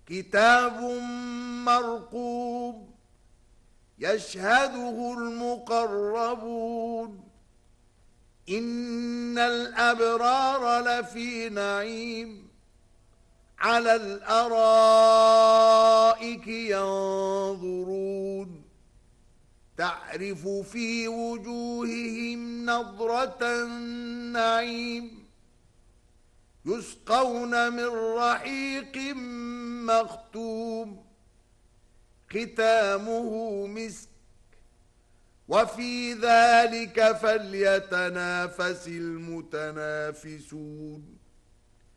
كتاب مرقوم يشهده المقربون إن الأبرار لفي نعيم على الأرائك ينظرون تعرف في وجوههم نضرة النعيم يسقون من رحيق مختوم ختامه مسك وفي ذلك فليتنافس المتنافسون